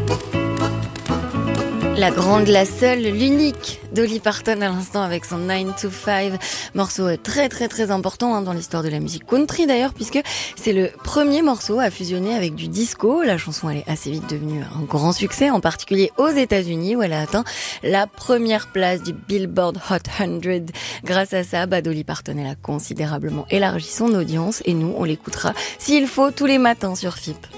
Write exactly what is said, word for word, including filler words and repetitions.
La grande, la seule, l'unique Dolly Parton à l'instant avec son nine to five, morceau très très très important hein, dans l'histoire de la musique country d'ailleurs, puisque c'est le premier morceau à fusionner avec du disco. La chanson elle est assez vite devenue un grand succès, en particulier aux États-Unis où elle a atteint la première place du Billboard Hot cent. Grâce à ça, bah, Dolly Parton elle a considérablement élargi son audience et nous on l'écoutera s'il faut tous les matins sur F I P.